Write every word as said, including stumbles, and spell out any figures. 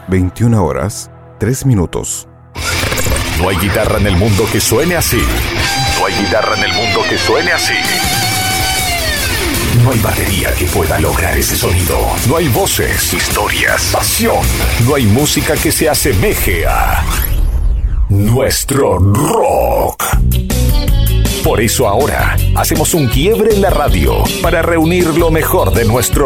veintiuna horas, tres minutos. No hay guitarra en el mundo que suene así. No hay guitarra en el mundo que suene así. No hay batería que pueda lograr ese sonido. No hay voces, historias, pasión. No hay música que se asemeje a nuestro rock. Por eso ahora hacemos un quiebre en la radio para reunir lo mejor de nuestro